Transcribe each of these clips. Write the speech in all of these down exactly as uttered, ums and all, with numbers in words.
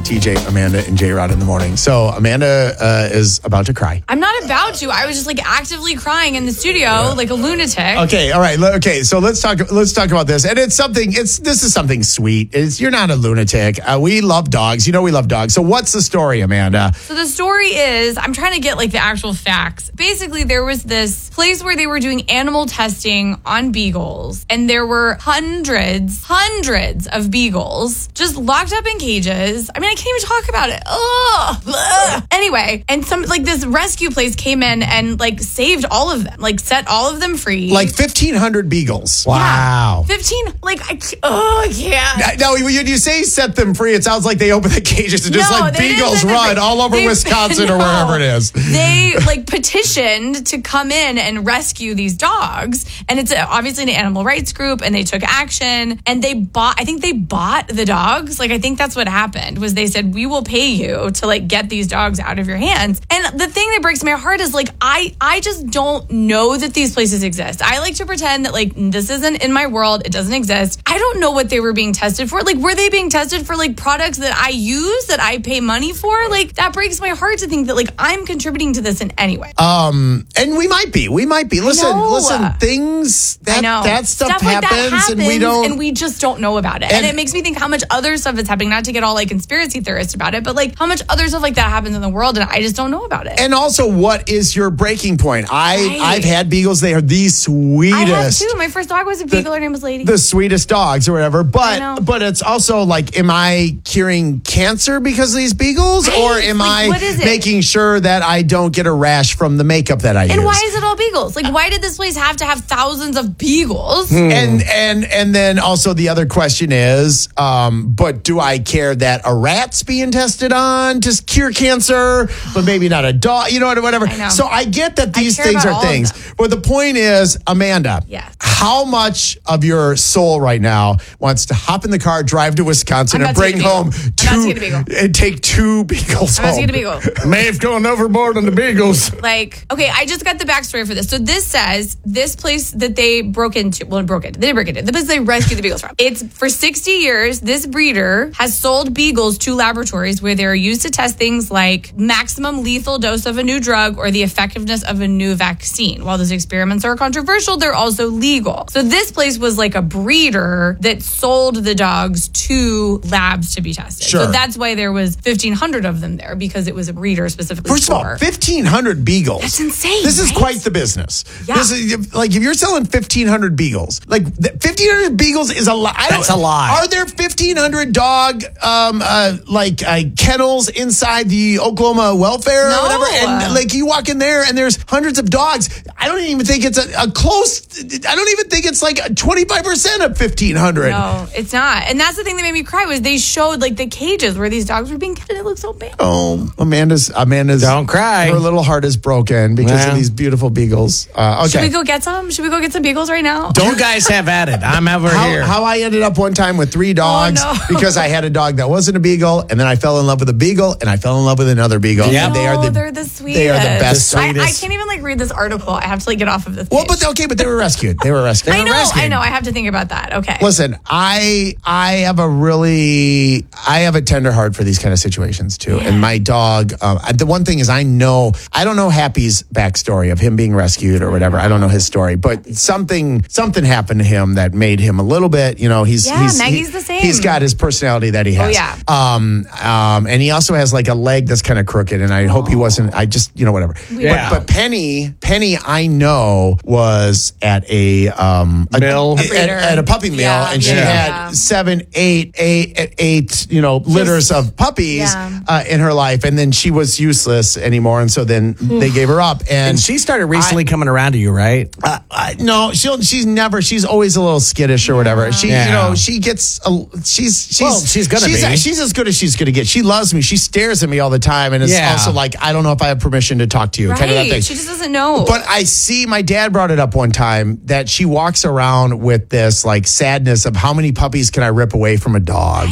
T J, Amanda, and J-Rod in the morning. So Amanda uh, is about to cry. I'm not about to. I was just like actively crying in the studio yeah. like a lunatic. Okay, all right. Okay, so let's talk. Let's talk about this. And it's something. It's this is something sweet. It's, you're not a lunatic. Uh, we love dogs. You know we love dogs. So what's the story, Amanda? So the story is, I'm trying to get like the actual facts. Basically, there was this place where they were doing animal testing on beagles, and there were hundreds, hundreds of beagles just locked up in cages. I mean, I can't even talk about it. Ugh. Anyway, and some like this rescue place came in and like saved all of them, like set all of them free. Like fifteen hundred beagles. Wow. Yeah, fifteen, like, I, oh, I can't. Now, when you say set them free, it sounds like they open the cages and just no, like beagles run all over they, Wisconsin no, or wherever it is. They like petitioned to come in and rescue these dogs. And it's obviously an animal rights group, and they took action, and they bought, I think they bought the dogs. Like, I think that's what happened was they said, we will pay you to like get these dogs out of your hands. And the thing that breaks my heart is like, I, I just don't know that these places exist. I like to pretend that like, this isn't in my world. It doesn't exist. I don't know what they were being tested for. Like, were they being tested for like products that I use, that I pay money for? Like, that breaks my heart to think that like I'm contributing to this in any way. Um, and we might be, we might be. Listen, listen, things that, that stuff, stuff happens, like that happens and we don't, and we just don't know about it. And, and it makes me think how much other stuff is happening, not to get all like conspiracy theorist about it, but like how much other stuff like that happens in the world, and I just don't know about it. And also, what is your breaking point? I, right. I've had beagles. They are the sweetest. I have too. My first dog was a beagle. The, Her name was Lady. The sweetest dogs or whatever. But but it's also like, am I curing cancer because of these beagles? Right. Or am like, I making sure that I don't get a rash from the makeup that I and use? And why is it all beagles? Like, why did this place have to have thousands of beagles? Hmm. And and and then also the other question is, um, but do I care that a rat's being tested on to cure cancer, but maybe not a dog? You know, whatever. I know. So I get that these things are things. But the point is, Amanda, yes. how much of your soul right now wants to hop in the car, drive to Wisconsin, and bring home two and take two beagles I'm home? I'm about to get a beagle. Maeve's going overboard on the beagles. Like, okay, I just got the backstory for this. So this says this place that they broke into, well, broke into, they didn't break into, the place they rescued the beagles from. It's for sixty years, this breeder has sold beagles to laboratories where they're used to test things like maximum lethal dose of a new drug or the effectiveness of a new vaccine. While those experiments are controversial, they're also legal. So this place was like a breeder that sold the dogs to labs to be tested. Sure. So that's why there was fifteen hundred of them there, because it was a breeder specifically First for. of all, fifteen hundred beagles. That's insane. This right? is quite the business. Yeah. This is, like, if you're selling fifteen hundred beagles, like fifteen hundred beagles is a lot. That's a lot. Are there fifteen hundred dog um, uh, like uh, kennels inside the Oklahoma welfare no. or whatever? And like you walk in there and there's hundreds of dogs. I don't even think it's a, a close. I don't even think it's like twenty-five percent of fifteen hundred. No, it's not. And that's the thing that made me cry was they showed like the cages where these dogs were being kept, and it looked so bad. Oh, Amanda's Amanda's don't cry. Her little heart is broken because yeah. of these beautiful beagles. Uh, okay. Should we go get some? Should we go get some beagles right now? Don't guys have at it. I'm over how, here. How I ended up one time with three dogs oh, no. because I had a dog that wasn't a beagle, and then I fell in love with a beagle, and I fell in love with another beagle. Yeah, they are the they're the sweetest. They are the best. The I, I can't even like read this article. I have to like get off of this. Well, but okay, but they were rescued. They were rescued. I know. Rescued. I know. I have to think about that. Okay. Listen, I I have a really I have a tender heart for these kind of situations too. Yeah. And my dog, um, the one thing is I know I don't know Happy's backstory of him being rescued or whatever. I don't know his story, but something something happened to him that made him a little bit. You know, he's yeah, he's Maggie's he, the same. He's got his personality that he has. Oh yeah. Um. Um. And he also has like a leg that's kind of crooked. And I oh. hope he wasn't. I just you know whatever. Yeah. But, but Penny, Penny, I know was at a um a, mill at, at, at a puppy mill, yeah. and she yeah. had Yeah. seven, eight, eight, eight, you know, litters Just, of puppies yeah. uh, in her life, and then she was useless anymore, and so then they gave her up. And, and she started recently I, coming around to you, right? Uh, I, no, she'll. She's never. She's always a little skittish or whatever. She, yeah. you know, she gets. A, she's. She's. Well, she's gonna she's, be. She's as good as she's gonna get. She loves me. She stares at me all the time, and it's Yeah. also like I don't know if I have permission to talk to you. Right. Kind of that thing. She just doesn't know. But I see. My dad brought it up one time that she walks around with this like sadness of how many puppies can I rip away from a dog. Right?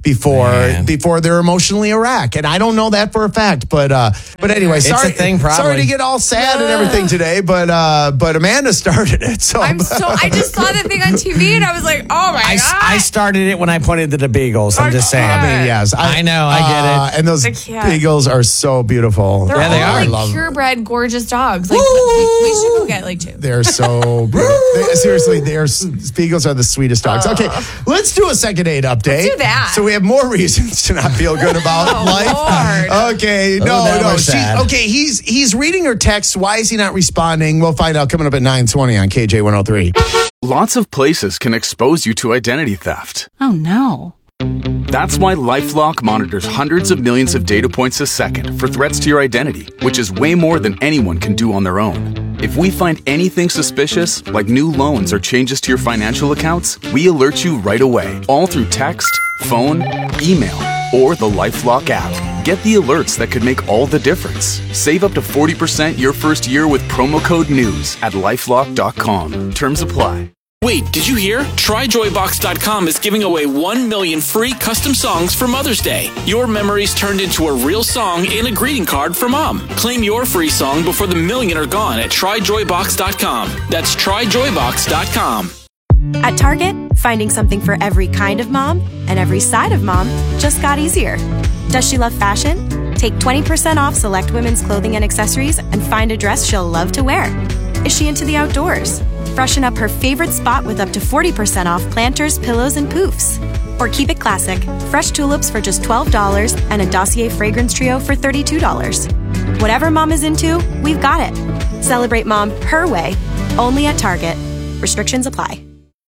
before Man. before they're emotionally a wreck. And I don't know that for a fact, but uh, but anyway, It's sorry, a thing, probably. sorry to get all sad and everything today, but uh, but Amanda started it. So I'm so. I just saw the thing on T V and I was like, oh my I, god. I started it when I pointed to the beagles. I'm just saying. I mean, yes, I know, I get uh, it. And those I can't. beagles are so beautiful. They're Yeah, they all are. I like love them. purebred, gorgeous dogs. Like we, we should go get like two. They're so beautiful. They- seriously, they're beagles are the sweetest dogs. Okay, let's do a second aid update. Let's do that. So we have more reasons to not feel good about Oh, life. Lord. Okay, Oh, no, that no. was She, sad. okay, he's he's reading her text. Why is he not responding? We'll find out coming up at nine twenty on K J one oh three. Lots of places can expose you to identity theft. Oh no. That's why LifeLock monitors hundreds of millions of data points a second for threats to your identity, which is way more than anyone can do on their own. If we find anything suspicious, like new loans or changes to your financial accounts, we alert you right away, all through text, phone, email, or the LifeLock app. Get the alerts that could make all the difference. Save up to forty percent your first year with promo code NEWS at lifelock dot com. Terms apply. Wait, did you hear? Try Joy Box dot com is giving away one million free custom songs for Mother's Day. Your memories turned into a real song in a greeting card for Mom. Claim your free song before the million are gone at Try Joy Box dot com. That's Try Joy Box dot com. At Target, finding something for every kind of mom and every side of mom just got easier. Does she love fashion? Take twenty percent off select women's clothing and accessories and find a dress she'll love to wear. Is she into the outdoors? Freshen up her favorite spot with up to forty percent off planters, pillows, and poofs. Or keep it classic, fresh tulips for just twelve dollars and a Dossier fragrance trio for thirty-two dollars. Whatever mom is into, we've got it. Celebrate mom her way, only at Target. Restrictions apply.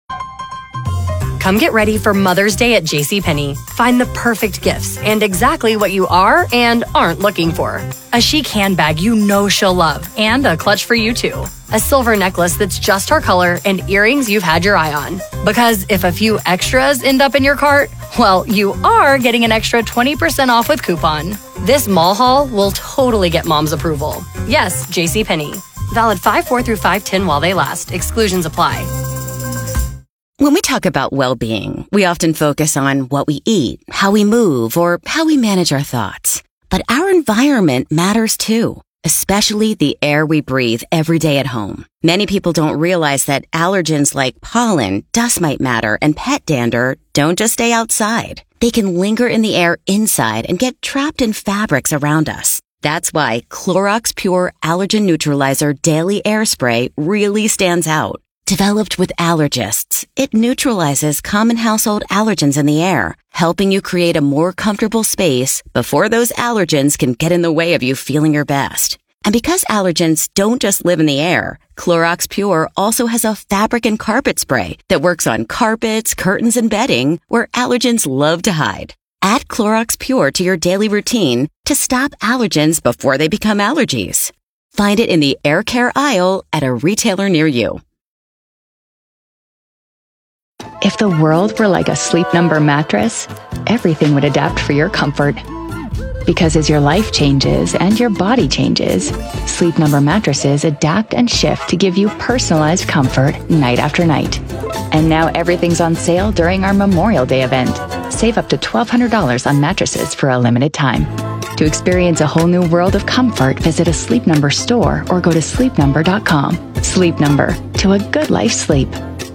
Come get ready for Mother's Day at JCPenney. Find the perfect gifts and exactly what you are and aren't looking for. A chic handbag you know she'll love and a clutch for you too. A silver necklace that's just her color and earrings you've had your eye on. Because if a few extras end up in your cart, well, you are getting an extra twenty percent off with coupon. This mall haul will totally get mom's approval. Yes, JCPenney. Valid five four through five ten while they last. Exclusions apply. When we talk about well-being, we often focus on what we eat, how we move, or how we manage our thoughts. But our environment matters too, especially the air we breathe every day at home. Many people don't realize that allergens like pollen, dust mite matter, and pet dander don't just stay outside. They can linger in the air inside and get trapped in fabrics around us. That's why Clorox Pure Allergen Neutralizer Daily Air Spray really stands out. Developed with allergists, it neutralizes common household allergens in the air, helping you create a more comfortable space before those allergens can get in the way of you feeling your best. And because allergens don't just live in the air, Clorox Pure also has a fabric and carpet spray that works on carpets, curtains, and bedding where allergens love to hide. Add Clorox Pure to your daily routine to stop allergens before they become allergies. Find it in the air care aisle at a retailer near you. If the world were like a Sleep Number mattress, everything would adapt for your comfort. Because as your life changes and your body changes, Sleep Number mattresses adapt and shift to give you personalized comfort night after night. And now everything's on sale during our Memorial Day event. Save up to twelve hundred dollars on mattresses for a limited time. To experience a whole new world of comfort, visit a Sleep Number store or go to sleep number dot com. Sleep Number, to a good life's sleep.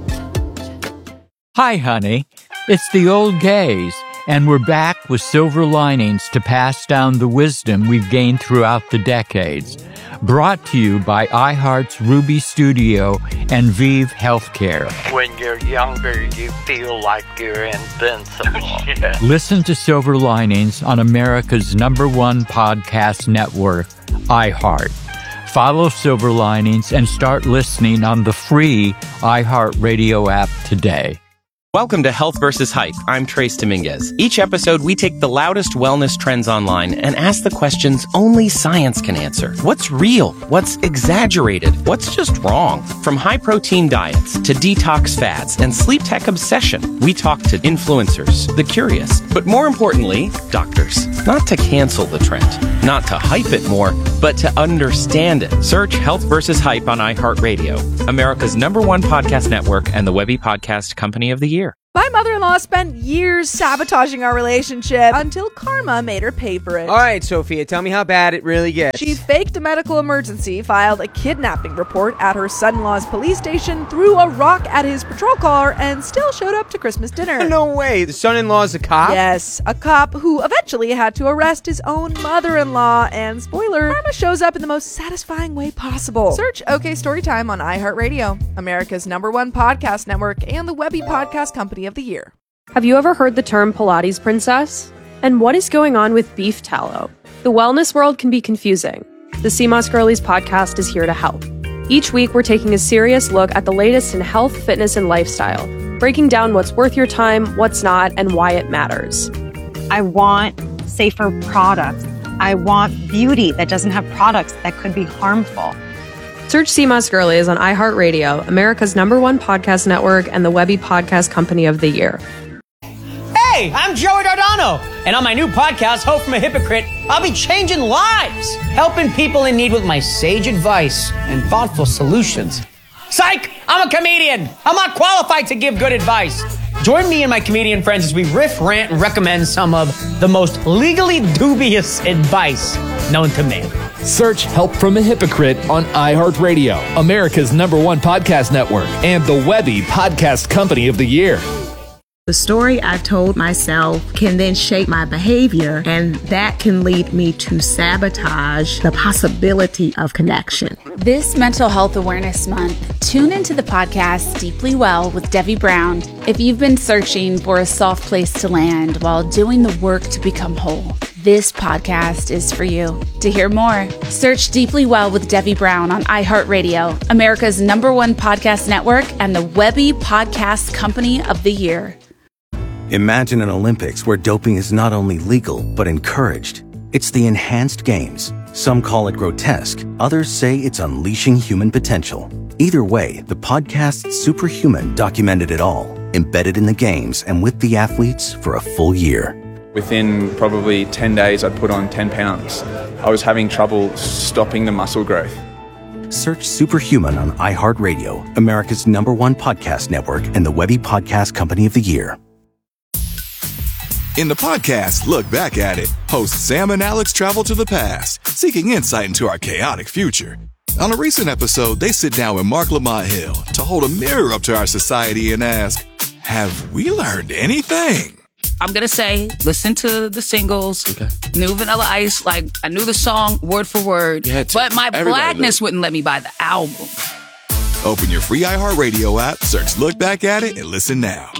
Hi, honey. It's the old gays, and we're back with silver linings to pass down the wisdom we've gained throughout the decades. Brought to you by iHeart's Ruby Studio and Vive Healthcare. When you're younger, you feel like you're invincible. Yeah. Listen to Silver Linings on America's number one podcast network, iHeart. Follow Silver Linings and start listening on the free iHeartRadio app today. Welcome to Health versus. Hype. I'm Trace Dominguez. Each episode, we take the loudest wellness trends online and ask the questions only science can answer. What's real? What's exaggerated? What's just wrong? From high-protein diets to detox fads and sleep tech obsession, we talk to influencers, the curious, but more importantly, doctors. Not to cancel the trend, not to hype it more, but to understand it. Search Health versus. Hype on iHeartRadio, America's number one podcast network and the Webby Podcast Company of the Year. My mother-in-law spent years sabotaging our relationship until karma made her pay for it. All right, Sophia, tell me how bad it really gets. She faked a medical emergency, filed a kidnapping report at her son-in-law's police station, threw a rock at his patrol car, and still showed up to Christmas dinner. No way. The son-in-law's a cop? Yes, a cop who eventually had to arrest his own mother-in-law. And spoiler, karma shows up in the most satisfying way possible. Search OK Storytime on iHeartRadio, America's number one podcast network, and the Webby Podcast Company of the Year. Have you ever heard the term Pilates princess? And what is going on with beef tallow? The wellness world can be confusing. The C M O S Girlies podcast is here to help. Each week, we're taking a serious look at the latest in health, fitness, and lifestyle, breaking down what's worth your time, what's not, and why it matters. I want safer products. I want beauty that doesn't have products that could be harmful. Search C M O S Girlies on iHeartRadio, America's number one podcast network, and the Webby Podcast Company of the Year. Hey, I'm Joey Dardano, and on my new podcast, Hope from a Hypocrite, I'll be changing lives, helping people in need with my sage advice and thoughtful solutions. Psych! I'm a comedian. I'm not qualified to give good advice. Join me and my comedian friends as we riff, rant, and recommend some of the most legally dubious advice known to man. Search Help from a Hypocrite on iHeartRadio, America's number one podcast network, and the Webby Podcast Company of the Year. The story I've told myself can then shape my behavior, and that can lead me to sabotage the possibility of connection. This Mental Health Awareness Month, tune into the podcast Deeply Well with Debbie Brown. If you've been searching for a soft place to land while doing the work to become whole, this podcast is for you. To hear more, search Deeply Well with Debbie Brown on iHeartRadio, America's number one podcast network, and the Webby Podcast Company of the Year. Imagine an Olympics where doping is not only legal, but encouraged. It's the Enhanced Games. Some call it grotesque. Others say it's unleashing human potential. Either way, the podcast Superhuman documented it all, embedded in the games and with the athletes for a full year. Within probably ten days, I'd put on ten pounds. I was having trouble stopping the muscle growth. Search Superhuman on iHeartRadio, America's number one podcast network, and the Webby Podcast Company of the Year. In the podcast Look Back at It, hosts Sam and Alex travel to the past, seeking insight into our chaotic future. On a recent episode, they sit down with Mark Lamont Hill to hold a mirror up to our society and ask, have we learned anything? I'm going to say, listen to the singles, okay. New Vanilla Ice, like, I knew the song word for word, but my blackness wouldn't let me buy the album. Open your free iHeartRadio app, search Look Back at It, and listen now.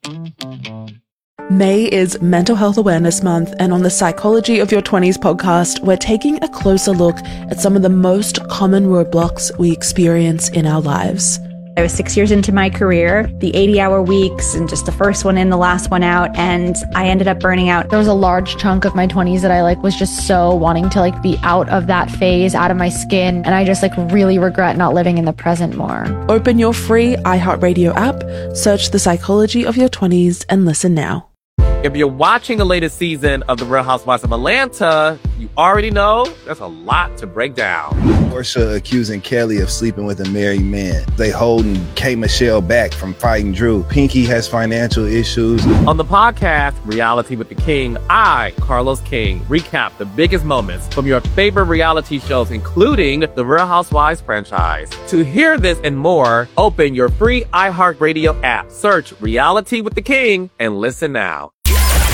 May is Mental Health Awareness Month, and on the Psychology of Your twenties podcast, we're taking a closer look at some of the most common roadblocks we experience in our lives. I was six years into my career, the eighty-hour weeks, and just the first one in, the last one out, and I ended up burning out. There was a large chunk of my twenties that I like was just so wanting to like be out of that phase, out of my skin, and I just like really regret not living in the present more. Open your free iHeartRadio app, search the Psychology of Your twenties, and listen now. If you're watching the latest season of The Real Housewives of Atlanta, you already know there's a lot to break down. Porsha accusing Kelly of sleeping with a married man. They holding K. Michelle back from fighting Drew. Pinky has financial issues. On the podcast, Reality with the King, I, Carlos King, recap the biggest moments from your favorite reality shows, including the Real Housewives franchise. To hear this and more, open your free iHeartRadio app, search Reality with the King, and listen now.